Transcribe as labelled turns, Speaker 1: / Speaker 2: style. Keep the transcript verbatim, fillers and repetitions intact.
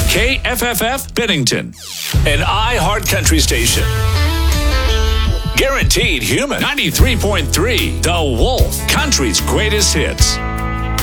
Speaker 1: K F F F Bennington, an iHeart Country station. Guaranteed Human. ninety-three point three, The Wolf, country's greatest hits.